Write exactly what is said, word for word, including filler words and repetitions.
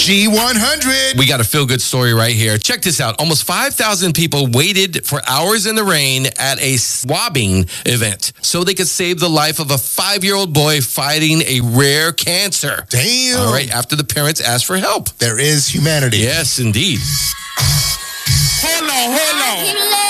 G one hundred. We got a feel-good story right here. Check this out. Almost five thousand people waited for hours in the rain at a swabbing event so they could save the life of a five-year-old boy fighting a rare cancer. Damn. All right, after the parents asked for help. There is humanity. Yes, indeed. Hold on, hold on.